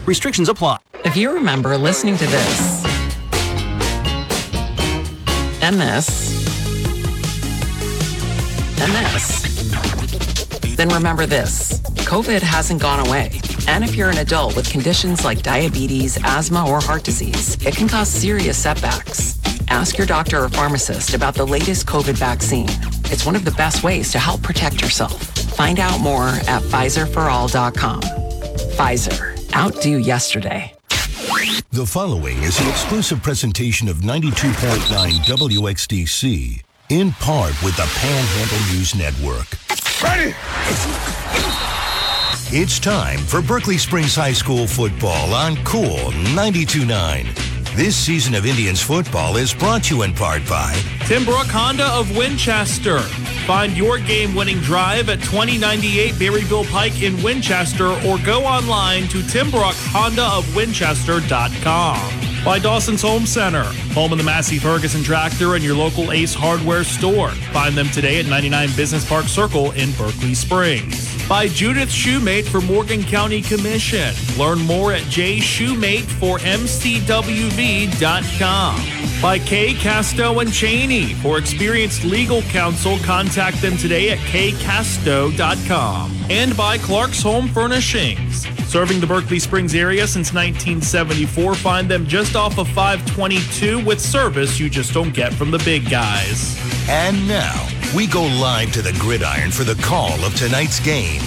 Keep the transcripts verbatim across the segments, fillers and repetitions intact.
Restrictions apply. If you remember listening to this and this and this, then remember this. COVID hasn't gone away. And if you're an adult with conditions like diabetes, asthma, or heart disease, it can cause serious setbacks. Ask your doctor or pharmacist about the latest COVID vaccine. It's one of the best ways to help protect yourself. Find out more at Pfizer for all dot com. Pfizer. Outdo yesterday. The following is an exclusive presentation of ninety-two point nine W X D C, in part with the Panhandle News Network. Ready! It's time for Berkeley Springs High School football on Cool ninety-two point nine. This season of Indians football is brought to you in part by Timbrook Honda of Winchester. Find your game-winning drive at twenty ninety-eight Berryville Pike in Winchester or go online to timbrook honda of winchester dot com. By Dawson's Home Center, home of the Massey Ferguson Tractor and your local Ace Hardware store. Find them today at ninety-nine Business Park Circle in Berkeley Springs. By Judith Shoemate for Morgan County Commission. Learn more at j shoemate for m c w v dot com. By Kay Casto and Cheney. For experienced legal counsel, contact them today at k casto dot com. And by Clark's Home Furnishings. Serving the Berkeley Springs area since nineteen seventy-four, find them just off of five twenty-two with service you just don't get from the big guys. And now, we go live to the gridiron for the call of tonight's game.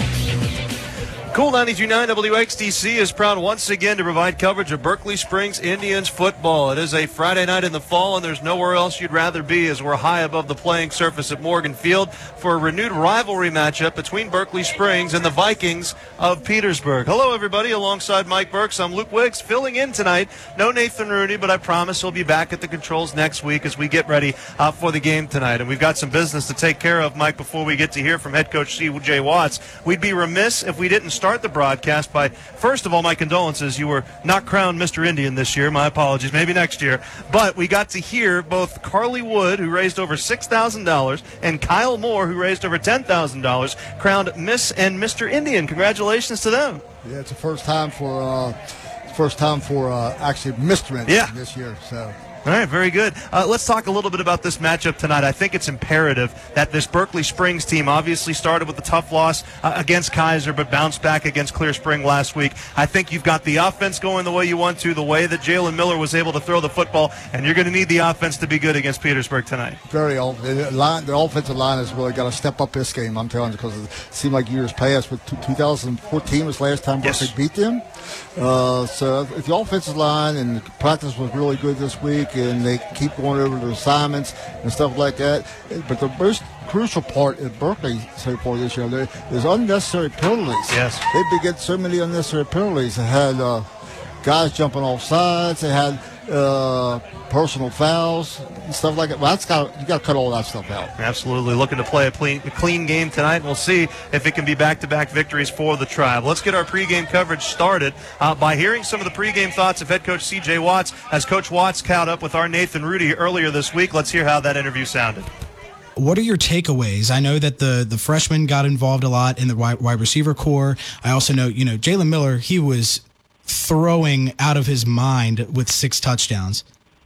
Cool ninety-two point nine W X D C is proud once again to provide coverage of Berkeley Springs Indians football. It is a Friday night in the fall, and there's nowhere else you'd rather be as we're high above the playing surface at Morgan Field for a renewed rivalry matchup between Berkeley Springs and the Vikings of Petersburg. Hello, everybody. Alongside Mike Burks, I'm Luke Wiggs, filling in tonight. No Nathan Rooney, but I promise he'll be back at the controls next week as we get ready uh, for the game tonight. And we've got some business to take care of, Mike, before we get to hear from head coach C J Watts. We'd be remiss if we didn't start the broadcast by, first of all, my condolences. You were not crowned Mister Indian this year. My apologies. Maybe next year. But we got to hear both Carly Wood, who raised over six thousand dollars, and Kyle Moore, who raised over ten thousand dollars, crowned Miss and Mister Indian. Congratulations to them. Yeah, it's the first time for uh, first time for uh, actually Mister Indian yeah. this year. So. All right, very good. Uh, let's talk a little bit about this matchup tonight. I think it's imperative that this Berkeley Springs team obviously started with a tough loss uh, against Kaiser, but bounced back against Clear Spring last week. I think you've got the offense going the way you want to, the way that Jalen Miller was able to throw the football, and you're going to need the offense to be good against Petersburg tonight. Very old. The, line, the offensive line has really got to step up this game, I'm telling you, because it seemed like years past, but two thousand fourteen was the last time Berkeley yes. beat them. Uh, so if the offensive line and the practice was really good this week, and they keep going over the assignments and stuff like that. But the most crucial part at Berkeley so far this year, there, there's unnecessary penalties. Yes. They've been getting so many unnecessary penalties. They had uh, guys jumping off sides. They had uh, personal fouls and stuff like that. Well, that's got you got to cut all that stuff out. Absolutely. Looking to play a clean, a clean game tonight. We'll see if it can be back-to-back victories for the Tribe. Let's get our pregame coverage started uh, by hearing some of the pregame thoughts of head coach C J Watts as Coach Watts caught up with our Nathan Rudy earlier this week. Let's hear how that interview sounded. What are your takeaways? I know that the the freshmen got involved a lot in the wide, wide receiver core. I also know, you know, Jalen Miller, he was throwing out of his mind with six touchdowns.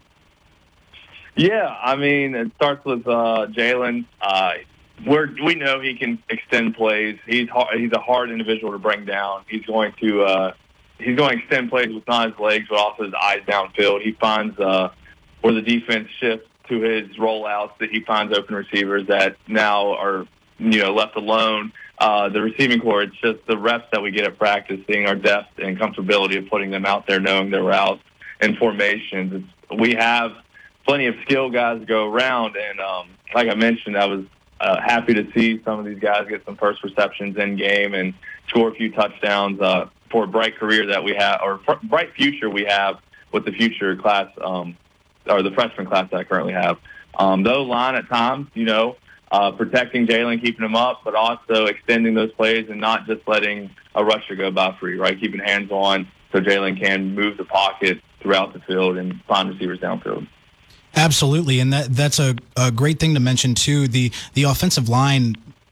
Yeah, I mean, it starts with uh, Jalen. Uh, we're, we know he can extend plays. He's hard, he's a hard individual to bring down. He's going to uh, he's going to extend plays with not his legs, but also his eyes downfield. He finds uh, where the defense shifts to his rollouts, that he finds open receivers that now are, you know, left alone. Uh, the receiving core, it's just the reps that we get at practice, seeing our depth and comfortability of putting them out there, knowing their routes and formations. It's, we have plenty of skill guys to go around, and um, like I mentioned, I was uh, happy to see some of these guys get some first receptions in game and score a few touchdowns uh, for a bright career that we have, or bright future we have with the future class, um, or the freshman class that I currently have. Um, though line at times, you know, uh, protecting Jalen, keeping him up, but also extending those plays and not just letting a rusher go by free, right? Keeping hands on so Jalen can move the pocket throughout the field and find receivers downfield. Absolutely, and that that's a, a great thing to mention too. The the offensive line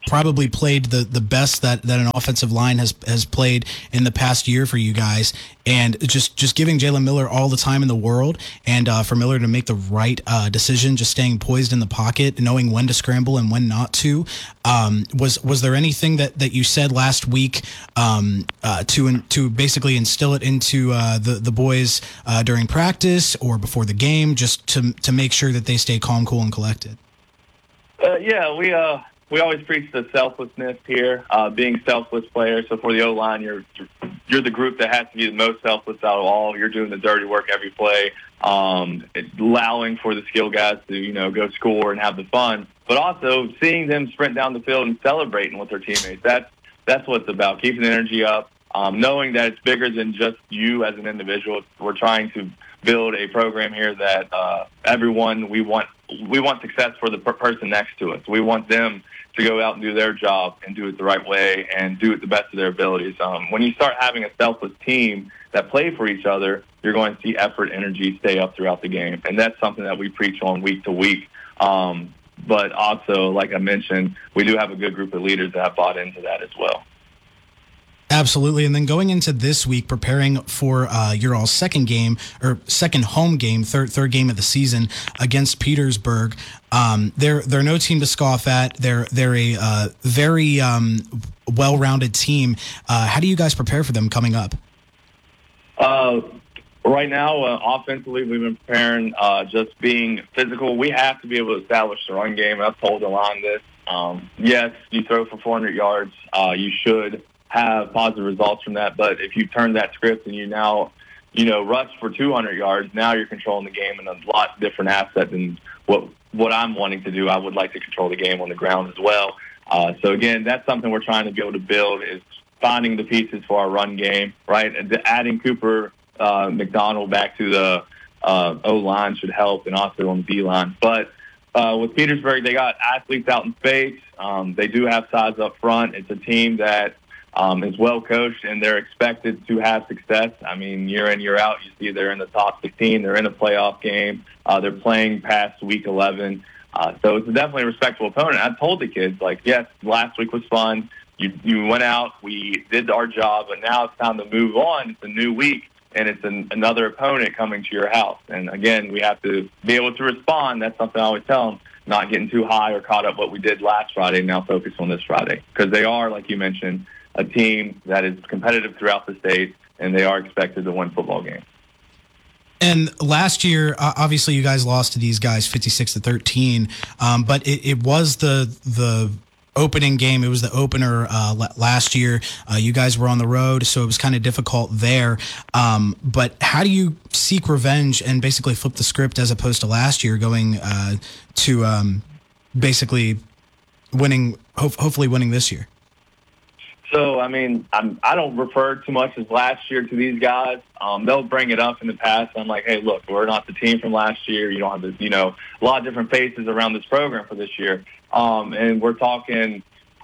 probably played the, the best that, that an offensive line has has played in the past year for you guys, and just, just giving Jalen Miller all the time in the world, and uh, for Miller to make the right uh, decision, just staying poised in the pocket, knowing when to scramble and when not to. Um, was was there anything that, that you said last week um, uh, to to basically instill it into uh, the the boys uh, during practice or before the game, just to to make sure that they stay calm, cool, and collected? Uh, yeah, we uh. We always preach the selflessness here, uh, being selfless players. So for the O-line, you're you're the group that has to be the most selfless out of all. You're doing the dirty work every play, um, allowing for the skill guys to, you know, go score and have the fun, but also seeing them sprint down the field and celebrating with their teammates. That's that's what it's about, keeping the energy up, um, knowing that it's bigger than just you as an individual. We're trying to build a program here that uh, everyone, we want we want success for the per- person next to us. We want them to go out and do their job and do it the right way and do it the best of their abilities. Um, when you start having a selfless team that play for each other, you're going to see effort, energy stay up throughout the game. And that's something that we preach on week to week. Um, but also, like I mentioned, we do have a good group of leaders that have bought into that as well. Absolutely. And then going into this week, preparing for uh, your all second game or second home game, third third game of the season against Petersburg. Um, they're they're no team to scoff at. They're they're a uh, very um, well-rounded team. Uh, how do you guys prepare for them coming up? Uh, right now, uh, offensively, we've been preparing uh, just being physical. We have to be able to establish the run game. I've told Alon this. Um, yes, you throw for four hundred yards. Uh, you should have positive results from that. But if you turn that script and you now, you know, rush for two hundred yards, now you're controlling the game in a lot different asset than what what I'm wanting to do. I would like to control the game on the ground as well. Uh, so, again, that's something we're trying to be able to build is finding the pieces for our run game, right? And adding Cooper uh, McDonald back to the uh, O-line should help, and also on the D-line. But uh, with Petersburg, they got athletes out in space. Um, they do have size up front. It's a team that Um, is well coached, and they're expected to have success. I mean, year in, year out, you see they're in the top sixteen. They're in a playoff game. Uh, they're playing past week eleven. Uh, so it's definitely a respectable opponent. I told the kids, like, yes, last week was fun. You you went out, we did our job, but now it's time to move on. It's a new week, and it's an, another opponent coming to your house. And, again, we have to be able to respond. That's something I always tell them, not getting too high or caught up what we did last Friday, now focus on this Friday. Because they are, like you mentioned, a team that is competitive throughout the state, and they are expected to win football games. And last year, uh, obviously, you guys lost to these guys fifty-six to thirteen, um, but it, it was the the opening game. It was the opener uh, last year. Uh, you guys were on the road, so it was kind of difficult there. Um, but how do you seek revenge and basically flip the script as opposed to last year, going uh, to um, basically winning, ho- hopefully winning this year? So, I mean, I'm, I don't refer too much as last year to these guys. Um, they'll bring it up in the past. I'm like, hey, look, we're not the team from last year. You don't have this, you know, a lot of different faces around this program for this year. Um, and we're talking,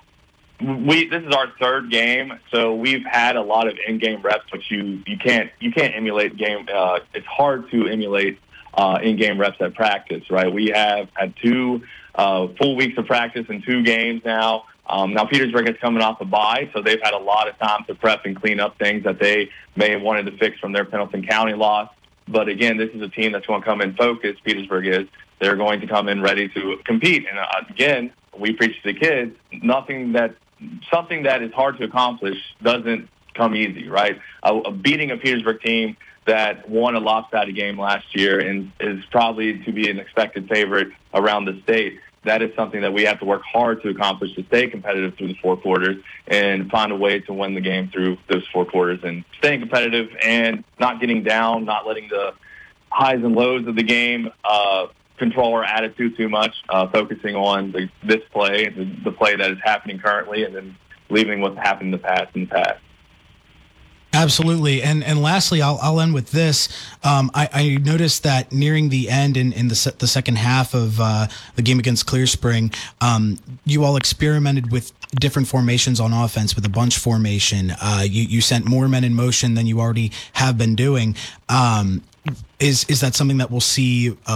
we this is our third game, so we've had a lot of in-game reps, which you, you can't you can't emulate game. Uh, it's hard to emulate uh, in-game reps at practice, right? We have had two uh, full weeks of practice and two games now. Um, now, Petersburg is coming off a bye, so they've had a lot of time to prep and clean up things that they may have wanted to fix from their Pendleton County loss. But, again, this is a team that's going to come in focused, Petersburg is. They're going to come in ready to compete. And, uh, again, we preach to the kids, nothing that something that is hard to accomplish doesn't come easy, right? A, a beating a Petersburg team that won a lopsided game last year and is probably to be an expected favorite around the state. That is something that we have to work hard to accomplish to stay competitive through the four quarters and find a way to win the game through those four quarters and staying competitive and not getting down, not letting the highs and lows of the game uh, control our attitude too much, uh, focusing on the, this play, the, the play that is happening currently, and then leaving what's happened in the past in the past. Absolutely. And and lastly, I'll I'll end with this. Um, I, I noticed that nearing the end in, in the se- the second half of uh, the game against Clear Spring, um, you all experimented with different formations on offense with a bunch formation. Uh, you, you sent more men in motion than you already have been doing. Um, is is that something that we'll see uh,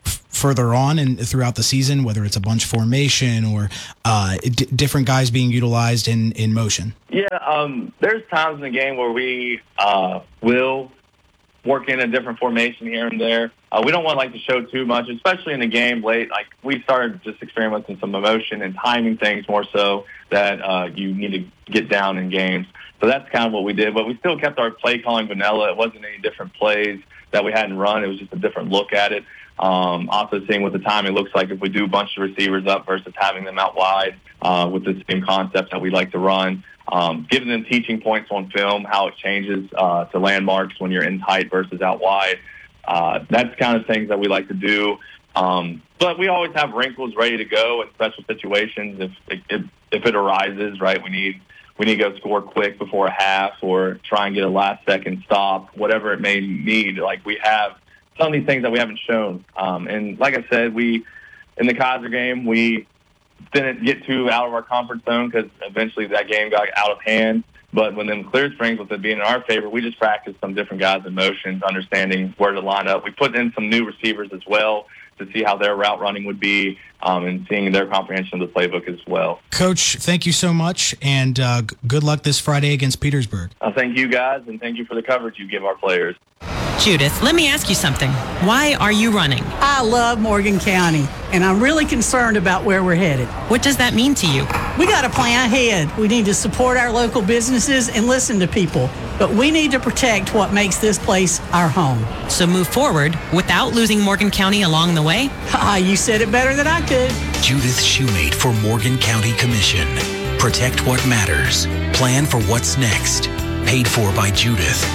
further on and throughout the season, whether it's a bunch formation or uh, d- different guys being utilized in, in motion? Yeah, um, there's times in the game where we uh, will work in a different formation here and there. Uh, we don't want like to show too much, especially in the game late. Like we started just experimenting some emotion and timing things more so that uh, you need to get down in games. So that's kind of what we did. But we still kept our play calling vanilla. It wasn't any different plays that we hadn't run. It was just a different look at it. Um, also seeing what the timing looks like if we do a bunch of receivers up versus having them out wide uh, with the same concept that we like to run. Um, giving them teaching points on film, how it changes uh, to landmarks when you're in tight versus out wide. Uh, that's kind of things that we like to do. Um, but we always have wrinkles ready to go in special situations if if, if it arises, right? We need we need to go score quick before a half or try and get a last-second stop, whatever it may need. Like we have some of these things that we haven't shown. Um, and like I said, we in the Kaiser game, we didn't get too out of our comfort zone because eventually that game got out of hand. But when them Clear Springs, with it being in our favor, we just practiced some different guys' in motions, understanding where to line up. We put in some new receivers as well to see how their route running would be um, and seeing their comprehension of the playbook as well. Coach, thank you so much, and uh, g- good luck this Friday against Petersburg. Uh, thank you, guys, and thank you for the coverage you give our players. Judith, let me ask you something. Why are you running? I love Morgan County, and I'm really concerned about where we're headed. What does that mean to you? We got to plan ahead. We need to support our local businesses and listen to people, but we need to protect what makes this place our home. So move forward without losing Morgan County along the way? Ah, you said it better than I could. Judith Shoemate for Morgan County Commission. Protect what matters. Plan for what's next. Paid for by Judith.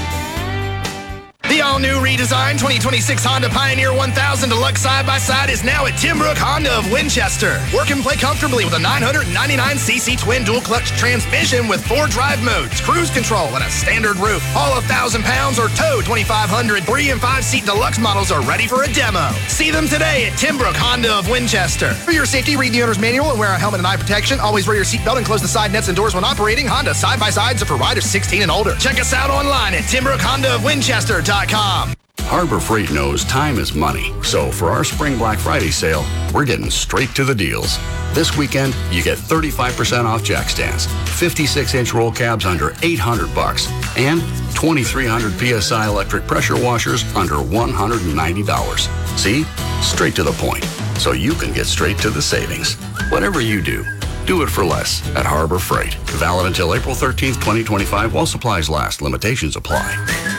The all-new redesigned twenty twenty-six Honda Pioneer one thousand Deluxe Side-by-Side is now at Timbrook Honda of Winchester. Work and play comfortably with a nine hundred ninety-nine c c twin dual-clutch transmission with four drive modes, cruise control, and a standard roof. All one thousand pounds or tow twenty-five hundred three and five seat deluxe models are ready for a demo. See them today at Timbrook Honda of Winchester. For your safety, read the owner's manual and wear a helmet and eye protection. Always wear your seatbelt and close the side nets and doors when operating. Honda Side-by-Sides are for riders sixteen and older. Check us out online at Timbrook Honda of Winchester dot com. Harbor Freight knows time is money, so for our Spring Black Friday sale, we're getting straight to the deals. This weekend, you get thirty-five percent off jack stands, fifty-six inch roll cabs under eight hundred bucks, and twenty-three hundred P S I electric pressure washers under one hundred ninety dollars. See? Straight to the point, so you can get straight to the savings. Whatever you do, do it for less at Harbor Freight. Valid until April thirteenth, twenty twenty-five while supplies last. Limitations apply.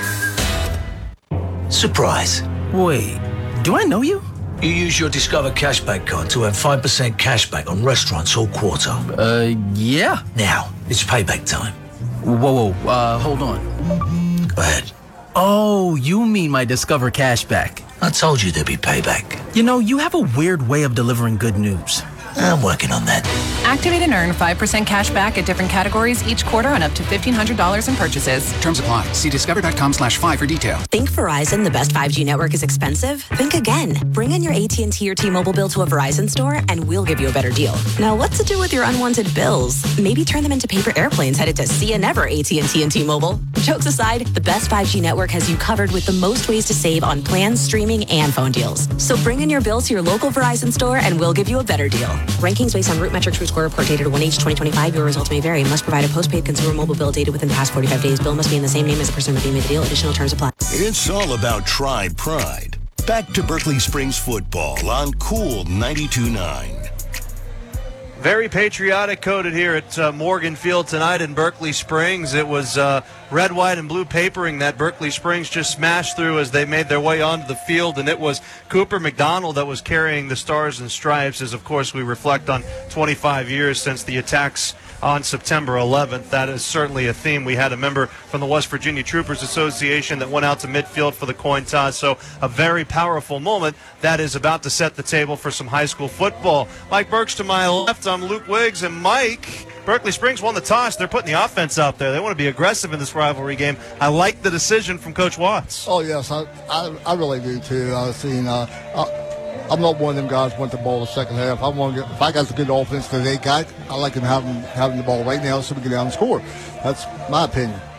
Surprise. Wait, do I know you? You use your Discover Cashback card to earn five percent cashback on restaurants all quarter. Uh, yeah. Now, it's payback time. Whoa, whoa, uh, hold on. Go ahead. Oh, you mean my Discover Cashback. I told you there'd be payback. You know, you have a weird way of delivering good news. I'm working on that. Activate and earn five percent cash back at different categories each quarter on up to fifteen hundred dollars in purchases. Terms apply. See discover.com slash five for details. Think Verizon, the best five G network, is expensive? Think again. Bring in your A T and T or T-Mobile bill to a Verizon store and we'll give you a better deal. Now, what to do with your unwanted bills? Maybe turn them into paper airplanes headed to see you never A T and T and T-Mobile. Jokes aside, the best five G network has you covered with the most ways to save on plans, streaming, and phone deals. So bring in your bill to your local Verizon store and we'll give you a better deal. Rankings based on Root Metrics True Score report dated one H twenty twenty-five. Your results may vary. Must provide a postpaid consumer mobile bill dated within the past forty-five days. Bill must be in the same name as the person with whom you made the deal. Additional terms apply. It's all about Tribe Pride. Back to Berkeley Springs football on Cool ninety-two point nine. Very patriotic coated here at uh, Morgan Field tonight in Berkeley Springs. It was uh, red, white, and blue papering that Berkeley Springs just smashed through as they made their way onto the field, and it was Cooper McDonald that was carrying the Stars and Stripes as, of course, we reflect on twenty-five years since the attacks on September eleventh. That is certainly a theme. We had a member from the West Virginia Troopers Association that went out to midfield for the coin toss, so a very powerful moment that is about to set the table for some high school football. Mike Burks to my left, I'm Luke Wiggs, and Mike, Berkeley Springs won the toss. They're putting the offense out there. They want to be aggressive in this rivalry game. I like the decision from Coach Watts. Oh, yes, I I, I really do, too. I've seen uh, uh, I'm not one of them guys who want the ball in the second half. I want to get, if I got a good offense that they got, I like them having having the ball right now so we get down and score. That's my opinion.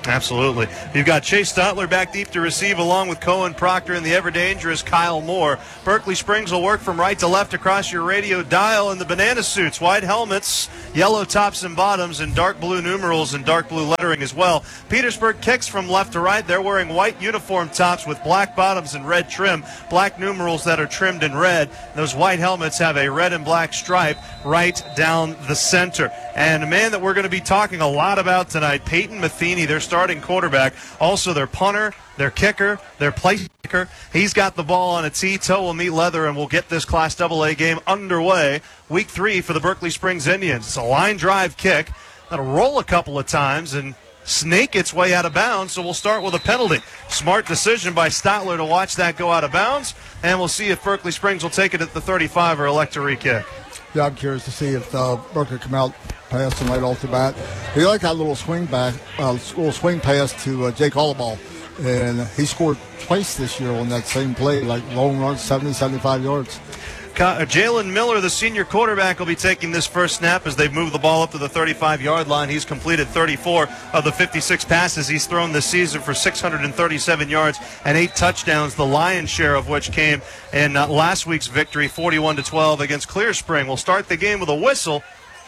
Absolutely. You've got Chase Stotler back deep to receive along with Cohen Proctor and the ever-dangerous Kyle Moore. Berkeley Springs will work from right to left across your radio dial in the banana suits, white helmets, yellow tops and bottoms, and dark blue numerals and dark blue lettering as well. Petersburg kicks from left to right. They're wearing white uniform tops with black bottoms and red trim, black numerals that are trimmed in red. Those white helmets have a red and black stripe right down the center. And a man that we're going to be talking a lot about tonight, Peyton Matheny, their starting quarterback, also their punter, their kicker, their place kicker. He's got the ball on a tee. Toe will meet leather, and we'll get this Class double A game underway. Week three for the Berkeley Springs Indians. It's a line drive kick that'll roll a couple of times and snake its way out of bounds, so we'll start with a penalty. Smart decision by Stotler to watch that go out of bounds, and we'll see if Berkeley Springs will take it at the thirty-five or elect to re-kick. Yeah, I'm curious to see if uh, Berkeley come out passing right off the bat. He liked that little swing back, uh, little swing pass to uh, Jake Allaball, and he scored twice this year on that same play, like long runs, seventy, seventy-five yards. Jalen Miller, the senior quarterback, will be taking this first snap as they've moved the ball up to the thirty-five-yard line. He's completed thirty-four of the fifty-six passes he's thrown this season for six hundred thirty-seven yards and eight touchdowns, the lion's share of which came in uh, last week's victory, forty-one to twelve against Clear Spring. We'll start the game with a whistle,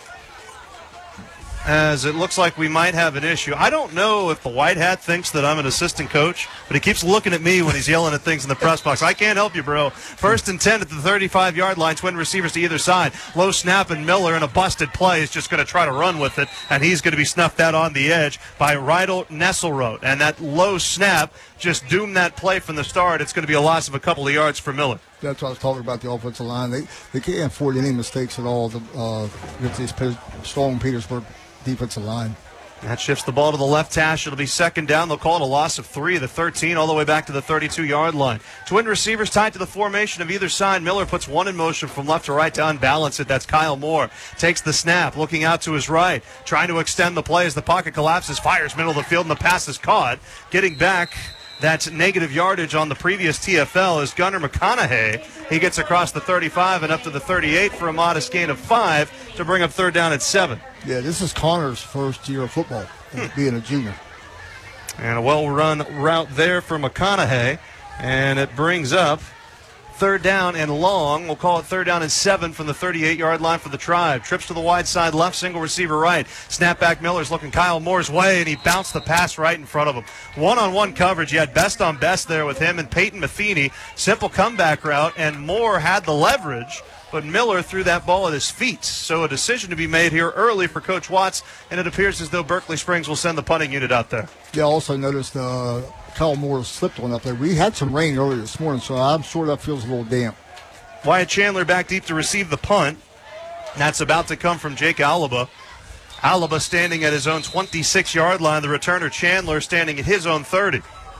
as it looks like we might have an issue. I don't know if the white hat thinks that I'm an assistant coach, but he keeps looking at me when he's yelling at things in the press box. I can't help you, bro. First and ten at the thirty-five-yard line, twin receivers to either side. Low snap, and Miller in a busted play is just going to try to run with it, and he's going to be snuffed out on the edge by Rydell Nesselrote. And that low snap just doomed that play from the start. It's going to be a loss of a couple of yards for Miller. That's what I was talking about, the offensive line. They they can't afford any mistakes at all uh, against this strong Petersburg defensive line. That shifts the ball to the left hash. It'll be second down. They'll call it a loss of three, the thirteen, all the way back to the thirty-two-yard line. Twin receivers tied to the formation of either side. Miller puts one in motion from left to right to unbalance it. That's Kyle Moore. Takes the snap, looking out to his right, trying to extend the play as the pocket collapses, fires middle of the field, and the pass is caught. Getting back that negative yardage on the previous T F L is Gunnar McConaughey. He gets across the thirty-five and up to the thirty-eight for a modest gain of five to bring up third down at seven. Yeah, this is Connor's first year of football, hmm. being a junior. And a well-run route there for McConaughey, and it brings up third down and long. We'll call it third down and seven from the thirty-eight-yard line for the Tribe. Trips to the wide side left, single receiver right. Snap back, Miller's looking Kyle Moore's way, and he bounced the pass right in front of him. One-on-one coverage. You had best on best there with him and Peyton Matheny. Simple comeback route, and Moore had the leverage, but Miller threw that ball at his feet. So a decision to be made here early for Coach Watts, and it appears as though Berkeley Springs will send the punting unit out there. Yeah, also noticed uh, Kyle Moore slipped one up there. We had some rain earlier this morning, so I'm sure that feels a little damp. Wyatt Chandler back deep to receive the punt. That's about to come from Jake Alaba. Alaba standing at his own twenty-six-yard line. The returner Chandler standing at his own thirty.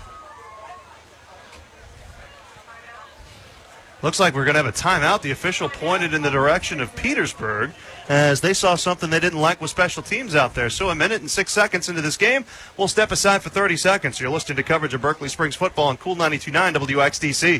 Looks like we're going to have a timeout. The official pointed in the direction of Petersburg as they saw something they didn't like with special teams out there. So a minute and six seconds into this game, we'll step aside for thirty seconds. You're listening to coverage of Berkeley Springs football on Cool ninety-two point nine W X D C.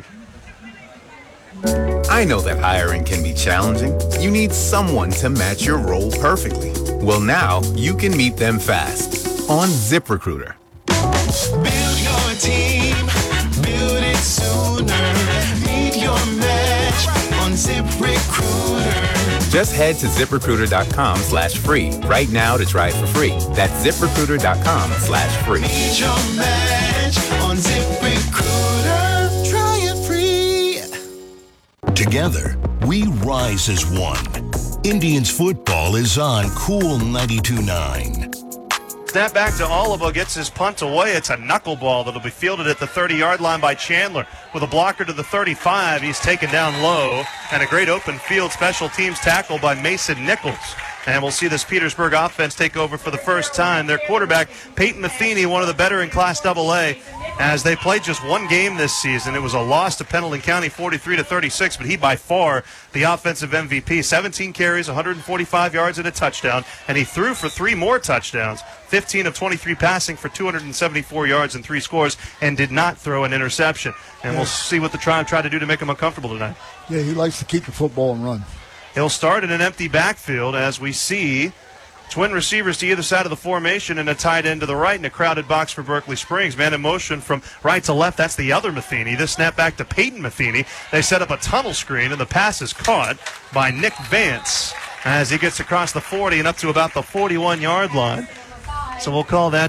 I know that hiring can be challenging. You need someone to match your role perfectly. Well, now you can meet them fast on ZipRecruiter. Build your team, build it sooner. Meet your match on ZipRecruiter. Just head to ZipRecruiter.com slash free right now to try it for free. That's ZipRecruiter.com slash free. Meet your match on ZipRecruiter. Try it free. Together, we rise as one. Indians football is on Cool ninety-two point nine. Snap back to Oliva, gets his punt away. It's a knuckleball that'll be fielded at the thirty-yard line by Chandler. With a blocker to the thirty-five, he's taken down low. And a great open field special teams tackle by Mason Nichols. And we'll see this Petersburg offense take over for the first time. Their quarterback, Peyton Matheny, one of the better in Class double A, as they played just one game this season. It was a loss to Pendleton County, forty-three to thirty-six, but he by far the offensive M V P. seventeen carries, one hundred forty-five yards, and a touchdown. And he threw for three more touchdowns, fifteen of twenty-three passing for two hundred seventy-four yards and three scores, and did not throw an interception. And yeah. We'll see what the Tribe try to do to make him uncomfortable tonight. Yeah, he likes to keep the football and run. He'll start in an empty backfield as we see Twin receivers to either side of the formation and a tight end to the right in a crowded box for Berkeley Springs. Man in motion from right to left. That's the other Matheny. This snap back to Peyton Matheny. They set up a tunnel screen, and the pass is caught by Nick Vance as he gets across the forty and up to about the forty-one-yard line. So we'll call that